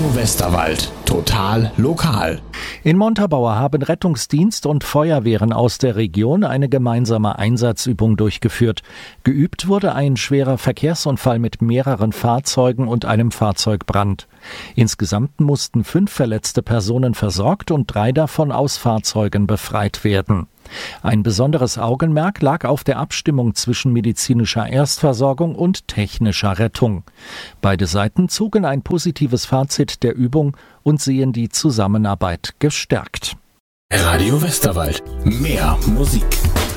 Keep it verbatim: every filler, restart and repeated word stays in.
Radio Westerwald. Total lokal. In Montabaur haben Rettungsdienst und Feuerwehren aus der Region eine gemeinsame Einsatzübung durchgeführt. Geübt wurde ein schwerer Verkehrsunfall mit mehreren Fahrzeugen und einem Fahrzeugbrand. Insgesamt mussten fünf verletzte Personen versorgt und drei davon aus Fahrzeugen befreit werden. Ein besonderes Augenmerk lag auf der Abstimmung zwischen medizinischer Erstversorgung und technischer Rettung. Beide Seiten zogen ein positives Fazit der Übung und sehen die Zusammenarbeit gestärkt. Radio Westerwald. Mehr Musik.